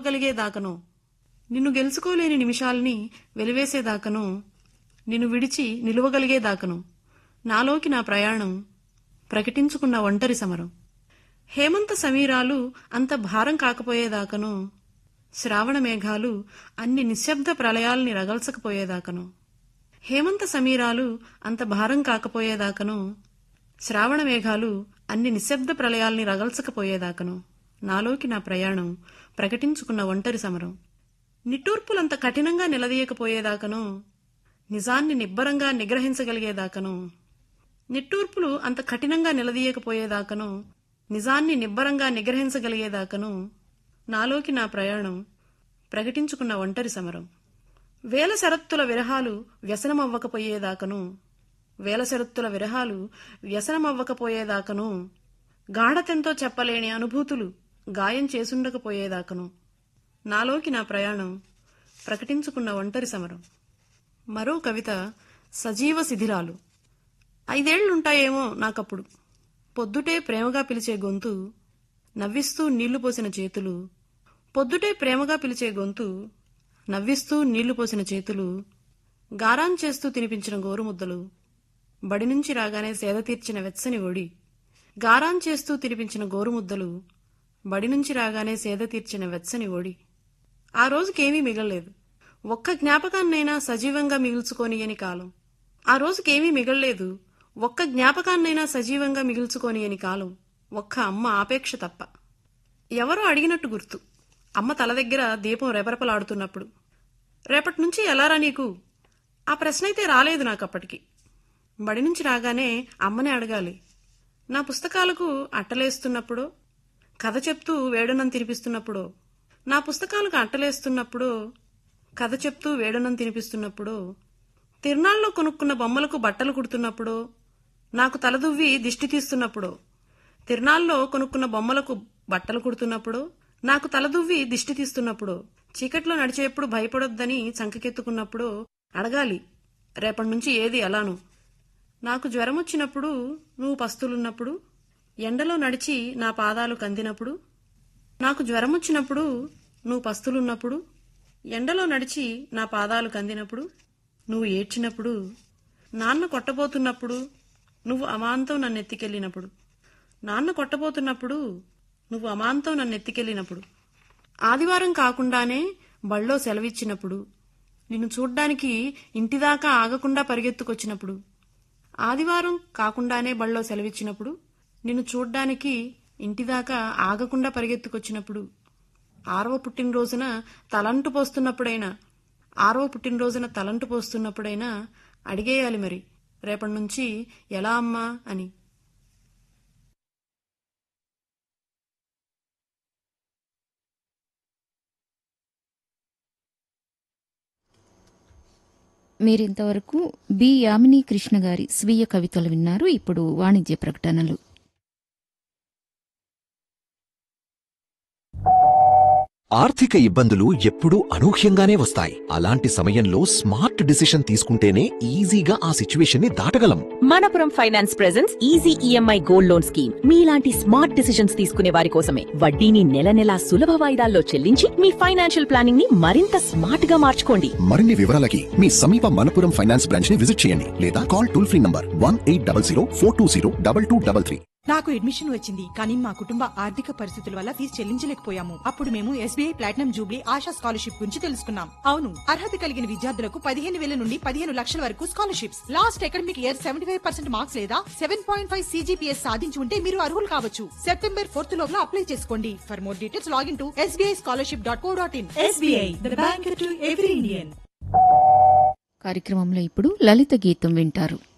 నిలవగలిగేదాకనో, నిన్ను గెలుచుకోలేని నిమిషాల్ని వెలివేసేదాకనో, నిన్ను విడిచి నిలువగలిగేదాకనో నాలోకి నా ప్రయాణం ప్రకటించుకున్న ఒంటరి సమరం. హేమంత సమీరాలు అంత భారం కాకపోయేదాకనో, శ్రావణ మేఘాలు అన్ని నిశ్శబ్ద ప్రళయాల్ని రగల్చకపోయేదాకనో. హేమంత సమీరాలు అంత భారం కాకపోయేదాకనో, శ్రావణ మేఘాలు అన్ని నిశ్శబ్ద ప్రళయాల్ని రగల్చకపోయేదాకనో నాలోకి నా ప్రయాణం ప్రకటించుకున్న ఒంటరి సమరం. నిట్టూర్పులంత కఠినంగా నిలదీయకపోయేదాకనో, నిజాన్ని నిబ్బరంగా నిగ్రహించగలిగేదాకనో. నిట్టూర్పులు అంత కఠినంగా నిలదీయకపోయేదాకనో, నిజాన్ని నిబ్బరంగా నిగ్రహించగలిగేదాకనో నాలోకి నా ప్రయాణం ప్రకటించుకున్న ఒంటరి సమరం. వేల శరత్తుల విరహాలు వ్యసనమవ్వకపోయేదాకనో, వేల శరత్తుల విరహాలు వ్యసనమవ్వకపోయేదాకనో, గాఢతెంతో చెప్పలేని అనుభూతులు గాయం చేసుండకపోయేదాకనో నాలోకి నా ప్రయాణం ప్రకటించుకున్న ఒంటరి సమరం. మరో కవిత సజీవ శిథిరాలు. 5 ఏళ్లుంటాయేమో నాకప్పుడు. పొద్దుటే ప్రేమగా పిలిచే గొంతు, నవ్విస్తూ నీళ్లు పోసిన చేతులు. పొద్దుటే ప్రేమగా పిలిచే గొంతు, నవ్విస్తూ నీళ్లు పోసిన చేతులు. గారాం చేస్తూ తినిపించిన గోరుముద్దలు, బడి నుంచి రాగానే సేద తీర్చిన వెచ్చని ఒడి. గారాం చేస్తూ తినిపించిన గోరుముద్దలు, బడి నుంచి రాగానే సేద తీర్చిన వెచ్చని ఒడి. ఆ రోజుకేమీ మిగల్లేదు, ఒక్క జ్ఞాపకాన్నైనా సజీవంగా మిగుల్చుకోనియని కాలం. ఆ రోజుకేమీ మిగల్లేదు, ఒక్క జ్ఞాపకాన్నైనా సజీవంగా మిగుల్చుకోనియని కాలం. ఒక్క అమ్మ ఆపేక్ష తప్ప. ఎవరో అడిగినట్టు గుర్తు, అమ్మ తల దగ్గర దీపం రెపరెపలాడుతున్నప్పుడు. రేపటినుంచి ఎలారా నీకు? ఆ ప్రశ్నైతే రాలేదు నాకప్పటికి. బడి నుంచి రాగానే అమ్మనే అడగాలి. నా పుస్తకాలకు అట్టలేస్తున్నప్పుడో, కథ చెప్తూ వేడనం తినిపిస్తున్నప్పుడో, నా పుస్తకాలకు అట్టలేస్తున్నప్పుడో, కథ చెప్తూ వేడనం తినిపిస్తున్నప్పుడో, తిరునాళ్ళలో కొనుక్కున్న బొమ్మలకు బట్టలు కుడుతున్నప్పుడో, నాకు తలదువ్వి దిష్టి తీస్తున్నప్పుడో, తిరునాళ్ళలో కొనుక్కున్న బొమ్మలకు బట్టలు కుడుతున్నప్పుడో, నాకు తలదువ్వి దిష్టి తీస్తున్నప్పుడో, చీకట్లో నడిచేప్పుడు భయపడొద్దని చంకకెత్తుకున్నప్పుడో అడగాలి రేపటినుంచి ఏది ఎలాను. నాకు జ్వరమొచ్చినప్పుడు, నువ్వు పస్తులున్నప్పుడు, ఎండలో నడిచి నా పాదాలు కందినప్పుడు. నాకు జ్వరమొచ్చినప్పుడు, నువ్వు పస్తులున్నప్పుడు, ఎండలో నడిచి నా పాదాలు కందినప్పుడు. నువ్వు ఏడ్చినప్పుడు, నాన్న కొట్టబోతున్నప్పుడు, నువ్వు అమాంతం నన్నెత్తికెళ్ళినప్పుడు. నాన్న కొట్టబోతున్నప్పుడు, నువ్వు అమాంతం నన్నెత్తికెళ్ళినప్పుడు. ఆదివారం కాకుండానే బళ్ళో సెలవిచ్చినప్పుడు, నిన్ను చూడ్డానికి ఇంటిదాకా ఆగకుండా పరిగెత్తుకొచ్చినప్పుడు. ఆదివారం కాకుండానే బళ్ళో సెలవిచ్చినప్పుడు, నిన్ను చూడ్డానికి ఇంటిదాకా ఆగకుండా పరిగెత్తుకొచ్చినప్పుడు. 6వ పుట్టినరోజున తలంటు పోస్తున్నప్పుడైనా అడిగేయాలి మరి రేపటినుంచి ఎలా అమ్మా అని. మీరింతవరకు బి యామిని కృష్ణ గారి స్వీయ కవితలు విన్నారు. ఇప్పుడు వాణిజ్య ప్రకటనలు. ఆర్థిక ఇబ్బందులు ఎప్పుడూ అనూహ్యంగానే వస్తాయి. అలాంటి సమయంలో స్మార్ట్ డిసిషన్ తీసుకుంటేనే ఈజీగా ఆ సిచ్యువేషన్ ని దాటగలం. Manappuram finance presents easy EMI gold loan scheme. మీలాంటి స్మార్ట్ డిసిషన్స్ తీసుకునే వారి కోసమే. వడ్డీని నెల నెలా సులభ వాయిదాల్లో చెల్లించి మీ ఫైనాన్షియల్ ప్లానింగ్ ని మరింత స్మార్ట్ గా మార్చుకోండి. మరిన్ని వివరాలకి మీ సమీప మనపురం ఫైనాన్స్ బ్రాంచ్ ని విజిట్ చేయండి లేదా కాల్ టోల్ ఫ్రీ నంబర్ 1800 420 2233. నాకు అడ్మిషన్ వచ్చింది, కానీ మా కుటుంబ ఆర్థిక పరిస్థితుల వల్ల ఫీజు చెల్లించలేకపోయాము. అప్పుడు మేము SBI platinum Jubilee ASHA scholarship గురించి తెలుసుకున్నాం. అవును, అర్హత కలిగిన విద్యార్థులకు 15,000 నుండి 15 లక్షల వరకు scholarships. Last academic year 75% marks లేదా 7.5 CGPS సాధించి ఉంటే మీరు అర్హులు కావచ్చు. సెప్టెంబర్ 4th లోపల అప్లై చేసుకోండి. For more details login to sbischolarship.co.in. SBI, the bank to every Indian. కార్యక్రమంలో ఇప్పుడు లలిత గీతం వింటారు.